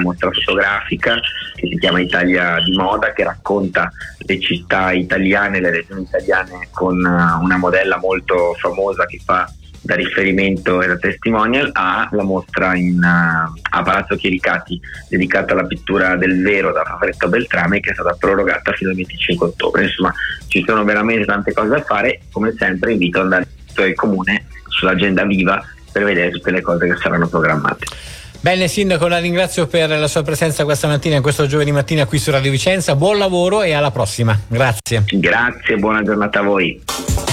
mostra fotografica che si chiama Italia di Moda, che racconta le città italiane, le regioni italiane, con una modella molto famosa che fa da riferimento e da testimonial, alla mostra a Palazzo Chiericati dedicata alla pittura del Vero da Favoretto Beltrame, che è stata prorogata fino al 25 ottobre. Insomma, ci sono veramente tante cose da fare. Come sempre invito ad andare al comune sull'agenda viva per vedere tutte le cose che saranno programmate. Bene Sindaco, la ringrazio per la sua presenza questa mattina, in questo giovedì mattina qui su Radio Vicenza. Buon lavoro e alla prossima. Grazie. Grazie, buona giornata a voi.